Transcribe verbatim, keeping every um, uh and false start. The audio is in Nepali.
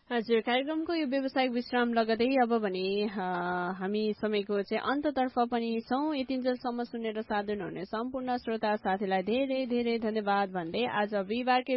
हजुर, कार्यक्रमको यो व्यावसायिक विश्राम लगतै अब भने अ, हामी समयको चाहिँ अन्ततर्फ पनि छौँ। यतिन्जेलसम्म सुनेर साथ दिनुहुने सम्पूर्ण श्रोता साथीलाई धेरै धेरै धन्यवाद भन्दै आज बिहिबारकै